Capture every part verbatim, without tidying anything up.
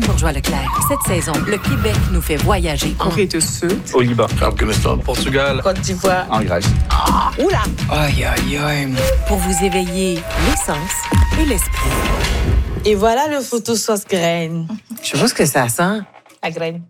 Bourgeois-Leclerc. Cette saison, le Québec nous fait voyager. Corée du Sud. Au Liban. Afghanistan. Portugal. Côte d'Ivoire. En Grèce. Ah, oula! Aïe, aïe, aïe. Pour vous éveiller les sens et l'esprit. Et voilà le photo sauce graine. Je sais pas ce que ça sent. La graine.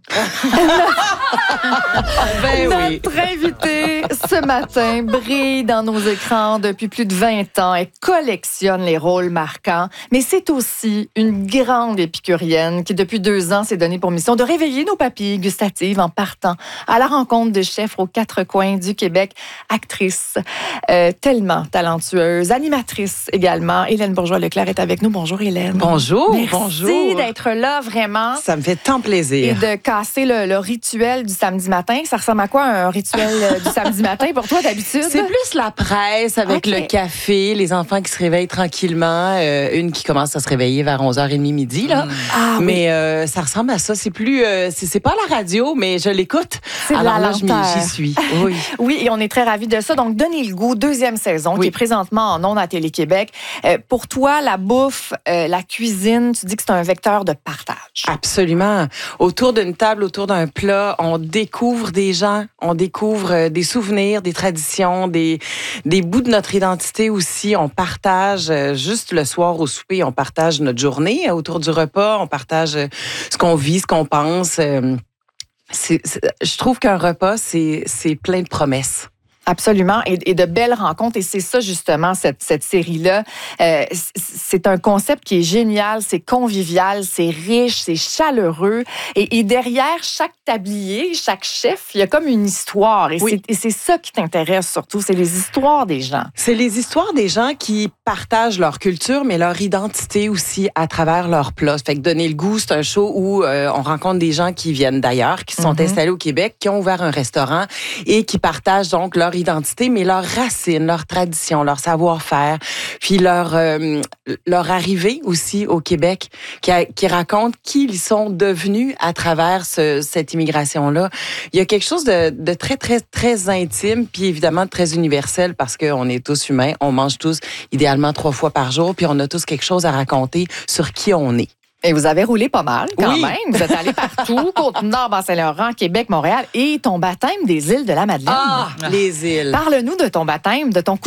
Ben oui. Notre invitée ce matin brille dans nos écrans depuis plus de vingt ans. Elle collectionne les rôles marquants, mais c'est aussi une grande épicurienne qui, depuis deux ans, s'est donnée pour mission de réveiller nos papilles gustatives en partant à la rencontre de chefs aux quatre coins du Québec. Actrice euh, tellement talentueuse, animatrice également. Hélène Bourgeois-Leclerc est avec nous. Bonjour Hélène. Bonjour. Merci bonjour. d'être là, vraiment. Ça me fait tant plaisir. Et de casser le, le rituel du samedi matin. Ça ressemble à quoi un rituel euh, du samedi matin pour toi d'habitude? C'est plus la presse avec Okay. le café, les enfants qui se réveillent tranquillement, euh, une qui commence à se réveiller vers onze heures trente midi là. Mm. Ah, oui. Mais euh, ça ressemble à ça, c'est plus euh, c'est, c'est pas la radio mais je l'écoute. C'est de Alors la là je m'y- lenteur. j'y suis. Oui. Oui, et on est très ravis de ça. Donc, Donnez le goût, deuxième saison, Oui. qui est présentement en ondes à Télé-Québec. Euh, pour toi, la bouffe, euh, la cuisine, tu dis que c'est un vecteur de partage. Absolument. Autour d'une table, autour d'un plat, on découvre des gens, on découvre euh, des souvenirs, des traditions, des, des bouts de notre identité aussi. On partage euh, juste le soir au souper, on partage notre journée euh, autour du repas, on partage euh, ce qu'on vit, ce qu'on pense. euh, c'est, c'est- je trouve qu'un repas, c'est, c'est plein de promesses. Absolument, et, et de belles rencontres. Et c'est ça, justement, cette, cette série-là. Euh, c- c'est un concept qui est génial, c'est convivial, c'est riche, c'est chaleureux. Et, et derrière chaque tablier, chaque chef, il y a comme une histoire. Et, Oui. c'est, et c'est ça qui t'intéresse surtout, c'est les histoires des gens. C'est les histoires des gens qui partagent leur culture, mais leur identité aussi à travers leurs plats. Fait que Donner le goût, c'est un show où euh, on rencontre des gens qui viennent d'ailleurs, qui se sont Mhm. installés au Québec, qui ont ouvert un restaurant et qui partagent donc leur identité, mais leurs racines, leurs traditions, leur savoir-faire, puis leur euh, leur arrivée aussi au Québec, qui, a- qui racontent qui ils sont devenus à travers ce, cette immigration-là. Il y a quelque chose de, de très, très, très intime, puis évidemment très universel parce qu'on est tous humains, on mange tous idéalement trois fois par jour, puis on a tous quelque chose à raconter sur qui on est. Et vous avez roulé pas mal, quand Oui. même. Vous êtes allé partout, Côte-Nord, Bas-Saint-Laurent, Québec, Montréal, et ton baptême des îles de la Madeleine. Ah, les îles. Parle-nous de ton baptême, de ton coup